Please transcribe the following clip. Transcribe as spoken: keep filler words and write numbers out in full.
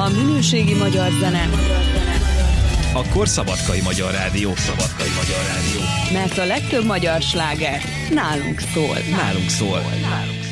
van minőségi magyar zene, akkor Szabadkai Magyar Rádió. Szabadkai Magyar Rádió. mert a legtöbb magyar sláger nálunk szól. Nálunk szól. Nálunk szól.